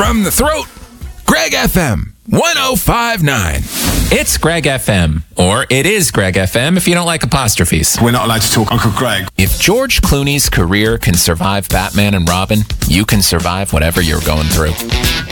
from the throat, Greg FM 105.9. It's Greg FM, or it is Greg FM if you don't like apostrophes. We're not allowed to talk Uncle Greg. If George Clooney's career can survive Batman and Robin, you can survive whatever you're going through.